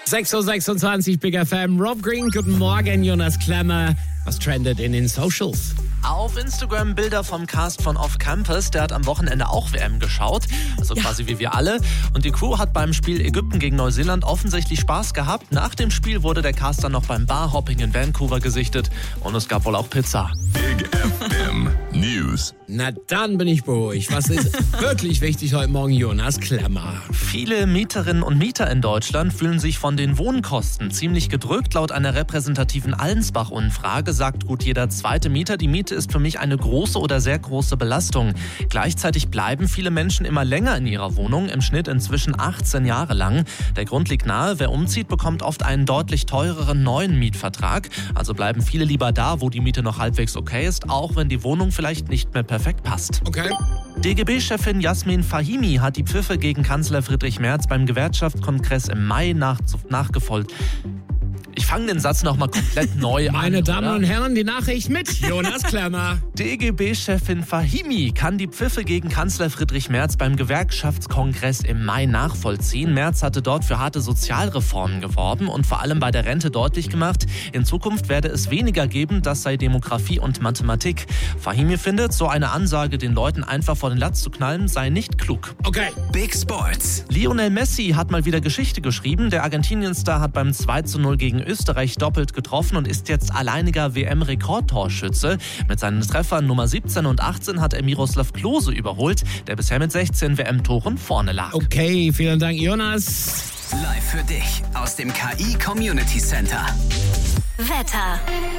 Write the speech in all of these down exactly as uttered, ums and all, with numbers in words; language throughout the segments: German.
sechs Uhr sechsundzwanzig Big F M. Rob Green, guten Morgen. Jonas Klemmer. Was trendet in den Socials? Auf Instagram Bilder vom Cast von Off Campus. Der hat am Wochenende auch W M geschaut, also ja. quasi wie wir alle. Und die Crew hat beim Spiel Ägypten gegen Neuseeland offensichtlich Spaß gehabt. Nach dem Spiel wurde der Cast dann noch beim Barhopping in Vancouver gesichtet. Und es gab wohl auch Pizza. Big F M News. Na dann bin ich beruhigt. Was ist wirklich wichtig heute Morgen, Jonas Klemmer? Viele Mieterinnen und Mieter in Deutschland fühlen sich von den Wohnkosten ziemlich gedrückt. Laut einer repräsentativen Allensbach-Umfrage sagt gut jeder zweite Mieter, die Miete ist für mich eine große oder sehr große Belastung. Gleichzeitig bleiben viele Menschen immer länger in ihrer Wohnung, im Schnitt inzwischen achtzehn Jahre lang. Der Grund liegt nahe, wer umzieht, bekommt oft einen deutlich teureren neuen Mietvertrag. Also bleiben viele lieber da, wo die Miete noch halbwegs okay ist, auch wenn die Wohnung vielleicht nicht mehr perfekt passt. Okay. D G B-Chefin Yasmin Fahimi hat die Pfiffe gegen Kanzler Friedrich Merz beim Gewerkschaftskongress im Mai nach, nachgefolgt. Ich fange den Satz nochmal komplett neu an. Meine Damen oder? und Herren, die Nachricht mit Jonas Klemmer. D G B-Chefin Fahimi kann die Pfiffe gegen Kanzler Friedrich Merz beim Gewerkschaftskongress im Mai nachvollziehen. Merz hatte dort für harte Sozialreformen geworben und vor allem bei der Rente deutlich gemacht, in Zukunft werde es weniger geben, das sei Demografie und Mathematik. Fahimi findet, so eine Ansage den Leuten einfach vor den Latz zu knallen, sei nicht klug. Okay. Big Sports. Lionel Messi hat mal wieder Geschichte geschrieben. Der Argentinien-Star hat beim zwei zu null gegen Österreich doppelt getroffen und ist jetzt alleiniger W M-Rekordtorschütze. Mit seinen Treffern Nummer siebzehn und achtzehn hat er Miroslav Klose überholt, der bisher mit sechzehn W M-Toren vorne lag. Okay, vielen Dank, Jonas. Live für dich aus dem K I Community Center. Wetter.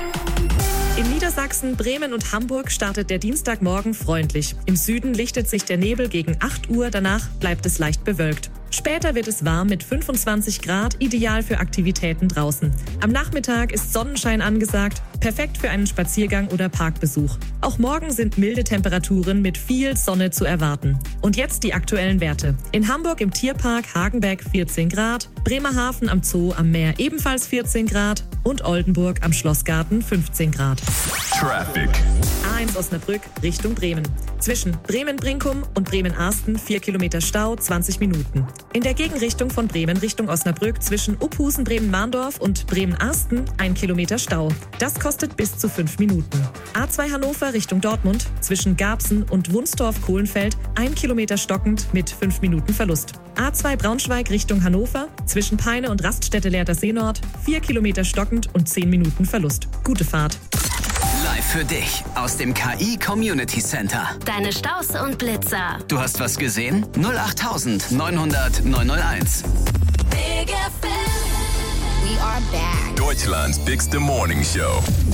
In Niedersachsen, Bremen und Hamburg startet der Dienstagmorgen freundlich. Im Süden lichtet sich der Nebel gegen acht Uhr, danach bleibt es leicht bewölkt. Später wird es warm mit fünfundzwanzig Grad, ideal für Aktivitäten draußen. Am Nachmittag ist Sonnenschein angesagt, perfekt für einen Spaziergang oder Parkbesuch. Auch morgen sind milde Temperaturen mit viel Sonne zu erwarten. Und jetzt die aktuellen Werte. In Hamburg im Tierpark Hagenbeck vierzehn Grad, Bremerhaven am Zoo am Meer ebenfalls vierzehn Grad und Oldenburg am Schlossgarten fünfzehn Grad. Traffic. A eins Osnabrück Richtung Bremen. Zwischen Bremen-Brinkum und Bremen-Arsten vier Kilometer Stau, zwanzig Minuten. In der Gegenrichtung von Bremen Richtung Osnabrück zwischen Uphusen, Bremen-Mahndorf und Bremen-Arsten ein Kilometer Stau. Das kostet bis zu fünf Minuten. A zwei Hannover Richtung Dortmund zwischen Garbsen und Wunstorf-Kohlenfeld ein Kilometer stockend mit fünf Minuten Verlust. A zwei Braunschweig Richtung Hannover zwischen Peine und Raststätte Lehrter Seenord vier Kilometer stockend und zehn Minuten Verlust. Gute Fahrt. Live für dich aus dem K I Community Center. Deine Staus und Blitzer. Du hast was gesehen? null acht neunhundert neunhunderteins. Big F M. We are back. Deutschlands bigste Morning Show.